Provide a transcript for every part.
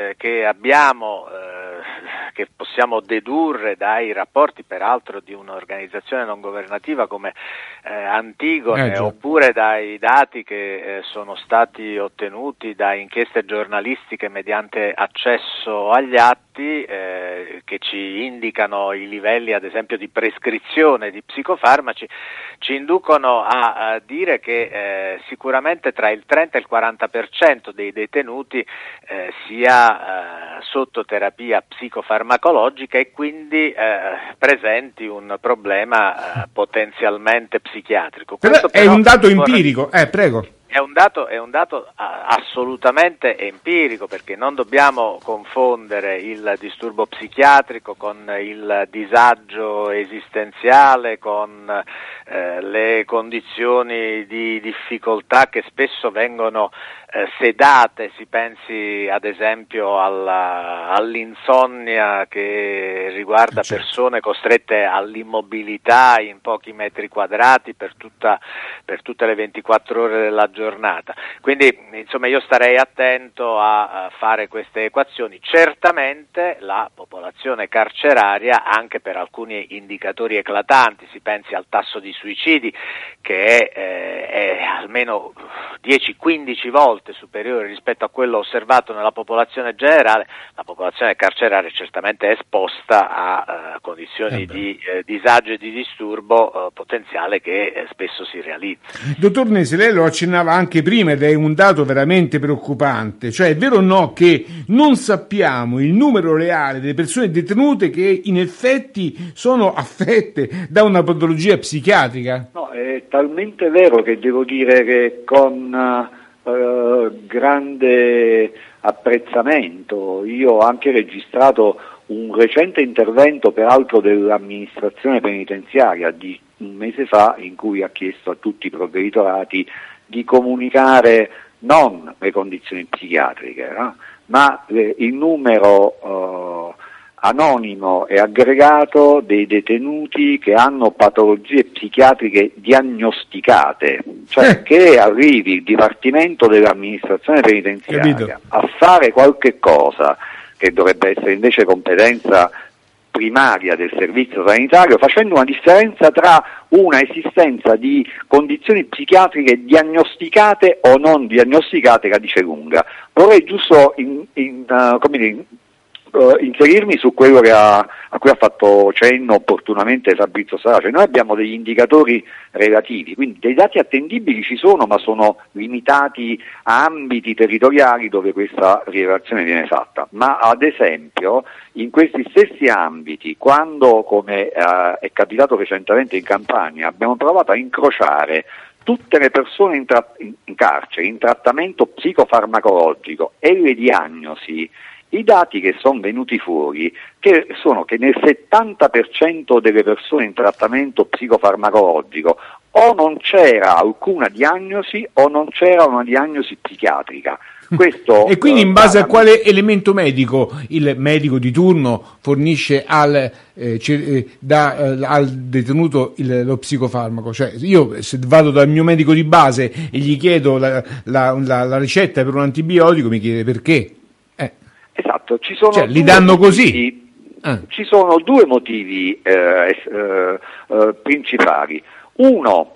che abbiamo, che possiamo dedurre dai rapporti peraltro di un'organizzazione non governativa come Antigone, oppure dai dati che sono stati ottenuti da inchieste giornalistiche mediante accesso agli atti, che ci indicano i livelli ad esempio di prescrizione di psicofarmaci, ci inducono a dire che sicuramente tra il 30 e il 40% dei detenuti sia sotto terapia psicofarmacologica e quindi presenti un problema potenzialmente psichiatrico. Questo è un dato empirico, prego. È un dato assolutamente empirico, perché non dobbiamo confondere il disturbo psichiatrico con il disagio esistenziale, con le condizioni di difficoltà che spesso vengono sedate. Si pensi ad esempio all'insonnia che riguarda persone costrette all'immobilità in pochi metri quadrati per tutte le 24 ore della giornata. Quindi insomma io starei attento a fare queste equazioni. Certamente la popolazione carceraria, anche per alcuni indicatori eclatanti, si pensi al tasso di suicidi che è almeno 10-15 volte superiore rispetto a quello osservato nella popolazione generale. La popolazione carceraria certamente è esposta a condizioni di disagio e di disturbo potenziale che spesso si realizza. Dottor Nesi, lei lo accennava anche prima ed è un dato veramente preoccupante, cioè è vero o no che non sappiamo il numero reale delle persone detenute che in effetti sono affette da una patologia psichiatrica? No, è talmente vero che devo dire che con grande apprezzamento io ho anche registrato un recente intervento, peraltro dell'amministrazione penitenziaria di un mese fa, in cui ha chiesto a tutti i provveditorati di comunicare non le condizioni psichiatriche, ma il numero anonimo e aggregato dei detenuti che hanno patologie psichiatriche diagnosticate, cioè che arrivi il Dipartimento dell'amministrazione penitenziaria a fare qualche cosa che dovrebbe essere invece competenza primaria del servizio sanitario, facendo una differenza tra una esistenza di condizioni psichiatriche diagnosticate o non diagnosticate, che dice lunga. Vorrei giusto inserirmi su quello a cui ha fatto cenno opportunamente Fabrizio Sarace. Noi abbiamo degli indicatori relativi, quindi dei dati attendibili ci sono, ma sono limitati a ambiti territoriali dove questa rilevazione viene fatta. Ma ad esempio in questi stessi ambiti, quando, come è capitato recentemente in Campania, abbiamo provato a incrociare tutte le persone in carcere, in trattamento psicofarmacologico e le diagnosi, i dati che sono venuti fuori sono che nel 70% delle persone in trattamento psicofarmacologico o non c'era alcuna diagnosi o non c'era una diagnosi psichiatrica. Questo, e quindi in base a quale elemento medico il medico di turno fornisce al detenuto lo psicofarmaco? Cioè, io se vado dal mio medico di base e gli chiedo la ricetta per un antibiotico, mi chiede perché. Esatto, ci sono li danno così. Ci sono due motivi principali. Uno,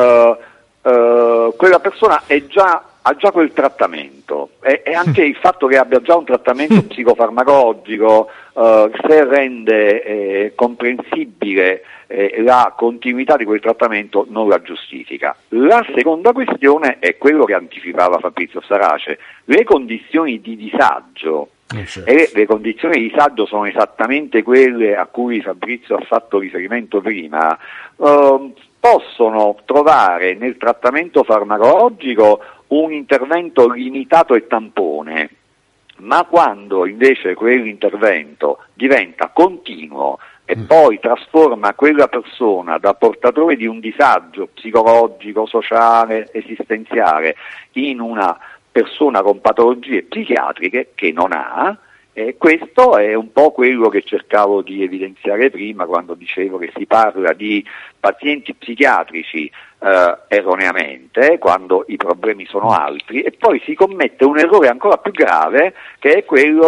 quella persona ha già quel trattamento e anche il fatto che abbia già un trattamento psicofarmacologico, se rende comprensibile la continuità di quel trattamento, non la giustifica. La seconda questione è quello che anticipava Fabrizio Sarace: le condizioni di disagio. E le condizioni di disagio sono esattamente quelle a cui Fabrizio ha fatto riferimento prima. Possono trovare nel trattamento farmacologico un intervento limitato e tampone, ma quando invece quell'intervento diventa continuo e poi trasforma quella persona da portatore di un disagio psicologico, sociale, esistenziale in una persona con patologie psichiatriche che non ha, questo è un po' quello che cercavo di evidenziare prima quando dicevo che si parla di pazienti psichiatrici erroneamente, quando i problemi sono altri, e poi si commette un errore ancora più grave, che è quello